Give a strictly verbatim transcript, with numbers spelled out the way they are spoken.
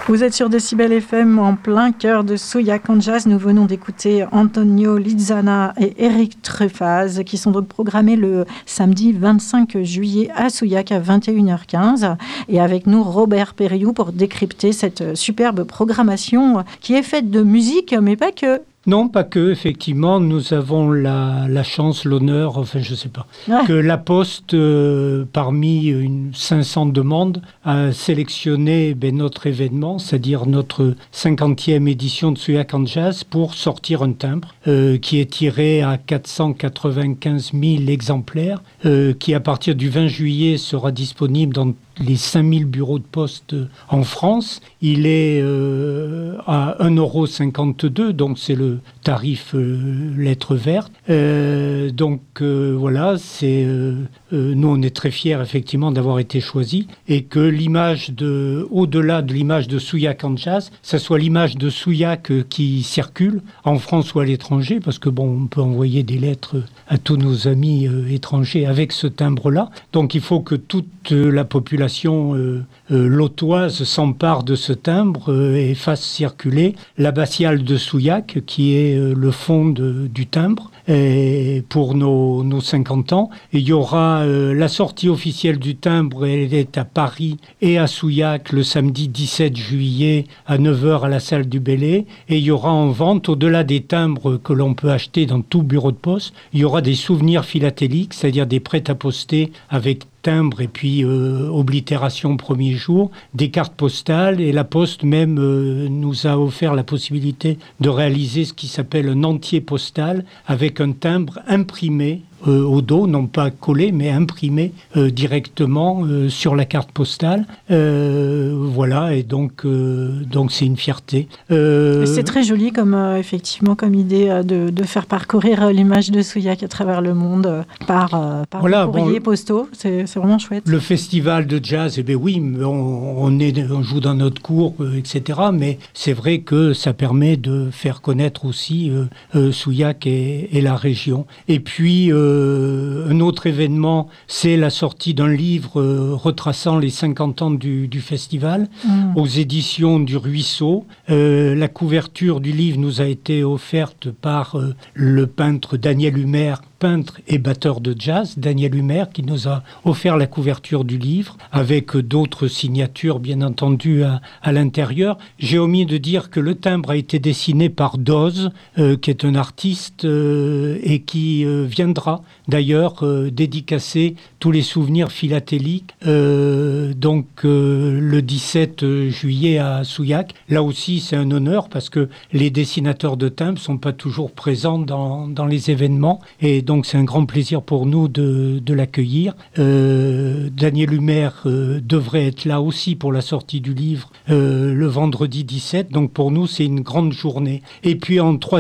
Vous êtes sur Décibel F M en plein cœur de Souillac en jazz. Nous venons d'écouter Antonio Lizana et Eric Truffaz qui sont donc programmés le samedi vingt-cinq juillet à Souillac à vingt et une heures quinze. Et avec nous Robert Périou pour décrypter cette superbe programmation qui est faite de musique, mais pas que. Non, pas que. Effectivement, nous avons la, la chance, l'honneur, enfin je ne sais pas, ouais. que la Poste, euh, parmi une cinq cents demandes, a sélectionné ben, notre événement, c'est-à-dire notre cinquantième édition de Souillac en jazz, pour sortir un timbre euh, qui est tiré à quatre cent quatre-vingt-quinze mille exemplaires, euh, qui à partir du vingt juillet sera disponible dans les cinq mille bureaux de poste en France. Il est euh, à un euro cinquante-deux, donc c'est le tarif euh, lettre verte. Euh, donc euh, voilà, c'est, euh, euh, nous on est très fiers effectivement d'avoir été choisis et que l'image de, au-delà de l'image de Souillac en jazz, ça soit l'image de Souillac euh, qui circule en France ou à l'étranger, parce que bon, on peut envoyer des lettres à tous nos amis euh, étrangers avec ce timbre-là. Donc il faut que toute euh, la population Euh, euh, lotoise s'empare de ce timbre euh, et fasse circuler l'abbatiale de Souillac, qui est euh, le fond de, du timbre, et pour nos, nos cinquante ans. Et il y aura euh, la sortie officielle du timbre, elle est à Paris et à Souillac le samedi dix-sept juillet à neuf heures à la salle du Bellay. Et il y aura en vente, au-delà des timbres que l'on peut acheter dans tout bureau de poste, il y aura des souvenirs philatéliques, c'est-à-dire des prêt-à-poster avec timbre et puis euh, oblitération premier jour, des cartes postales, et la Poste même euh, nous a offert la possibilité de réaliser ce qui s'appelle un entier postal avec un timbre imprimé euh, au dos, non pas collé mais imprimé euh, directement euh, sur la carte postale. Euh, voilà, et donc euh, donc c'est une fierté. Euh, c'est très joli comme euh, effectivement comme idée euh, de, de faire parcourir euh, l'image de Souillac à travers le monde euh, par, euh, par voilà, courriers bon, postaux. C'est, c'est vraiment chouette. Le festival de jazz, eh bien oui, on, on, est, on joue dans notre cour, euh, et cetera. Mais c'est vrai que ça permet de faire connaître aussi euh, euh, Souillac et, et la région. Et puis euh, un autre événement, c'est la sortie d'un livre euh, retraçant les cinquante ans du, du festival mmh. aux éditions du Ruisseau. Euh, la couverture du livre nous a été offerte par euh, le peintre Daniel Humer, peintre et batteur de jazz, Daniel Humer, qui nous a offert la couverture du livre, avec d'autres signatures, bien entendu, à, à l'intérieur. J'ai omis de dire que le timbre a été dessiné par Doz, euh, qui est un artiste euh, et qui euh, viendra d'ailleurs euh, dédicacer tous les souvenirs philatéliques, euh, donc euh, le dix-sept juillet à Souillac. Là aussi, c'est un honneur parce que les dessinateurs de timbres ne sont pas toujours présents dans, dans les événements, et donc c'est un grand plaisir pour nous de, de l'accueillir. Euh, Daniel Humer euh, devrait être là aussi pour la sortie du livre euh, le vendredi dix-sept, donc pour nous c'est une grande journée. Et puis en trois